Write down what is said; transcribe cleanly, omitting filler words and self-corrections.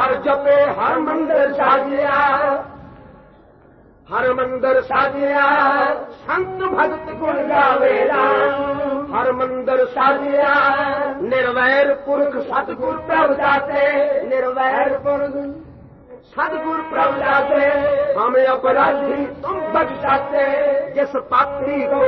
हर जपे हर मंदिर साजिया, हर मंदिर साजिया संत भगत गुण गावेला, हर मंदिर साजिया निर्वैर पुरख सतगुर प्रभ दाते, निर्वैर पुरख सतगुर प्रभ दाते, हमें अपराधी तुम बख्शाते, जिस पापी को